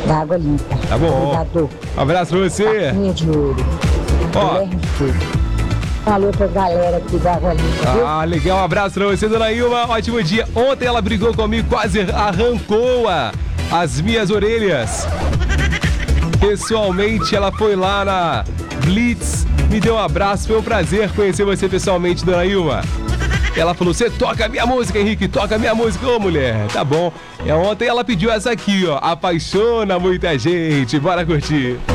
da Água Limpa. Tá bom. Obrigado. Um abraço pra você. Minha de ouro. Ó. Falou pra galera aqui da Água Limpa, viu? Ah, legal. Um abraço pra você, dona Ilma. Ótimo dia. Ontem ela brigou comigo, quase arrancou as minhas orelhas. Pessoalmente, ela foi lá na Blitz, me deu um abraço. Foi um prazer conhecer você pessoalmente, dona Ilma. Ela falou, você toca a minha música, Henrique, toca a minha música. Ô, mulher, tá bom. Ontem ela pediu essa aqui, ó. Apaixona muita gente. Bora curtir.